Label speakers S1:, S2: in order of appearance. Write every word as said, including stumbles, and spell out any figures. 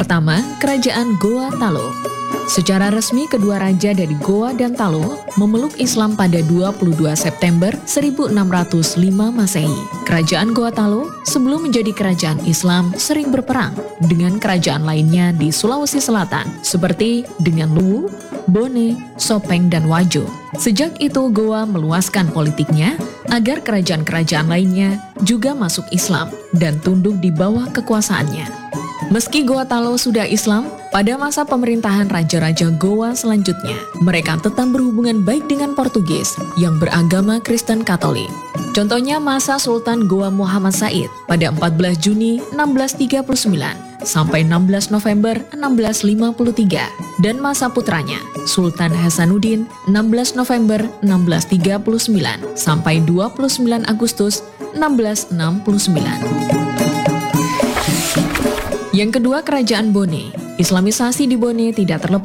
S1: Pertama, Kerajaan Goa Talo. Secara resmi, kedua raja dari Goa dan Talo memeluk Islam pada dua puluh dua September seribu enam ratus lima Masehi. Kerajaan Goa Talo sebelum menjadi kerajaan Islam sering berperang dengan kerajaan lainnya di Sulawesi Selatan, seperti dengan Luwu, Bone, Sopeng, dan Wajo. Sejak itu Goa meluaskan politiknya agar kerajaan-kerajaan lainnya juga masuk Islam dan tunduk di bawah kekuasaannya. Meski Goa Talo sudah Islam, pada masa pemerintahan raja-raja Goa selanjutnya, mereka tetap berhubungan baik dengan Portugis yang beragama Kristen Katolik. Contohnya masa Sultan Goa Muhammad Said pada empat belas Juni enam belas tiga puluh sembilan sampai enam belas November enam belas lima puluh tiga dan masa putranya Sultan Hasanuddin enam belas November enam belas tiga puluh sembilan sampai dua puluh sembilan Agustus enam belas enam puluh sembilan. Yang kedua, Kerajaan Bone. Islamisasi di Bone tidak terlepas